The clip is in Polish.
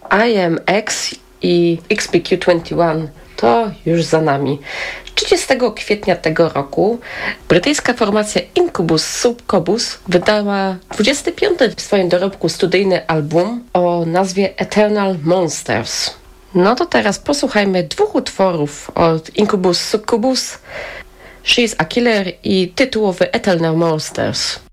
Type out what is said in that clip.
IMX i XPQ21 to już za nami. 30 kwietnia tego roku brytyjska formacja Incubus Succubus wydała 25. w swoim dorobku studyjny album o nazwie Eternal Monsters. No to teraz posłuchajmy dwóch utworów od Incubus Succubus, She's a Killer i tytułowy Eternal Monsters.